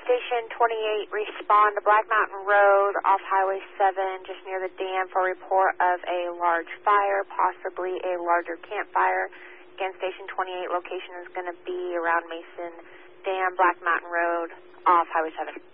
Station 28, respond to Black Mountain Road off Highway 7, just near the dam, for a report of a large fire, possibly a larger campfire. Again, Station 28 location is going to be around Mason Dam, Black Mountain Road off Highway 7.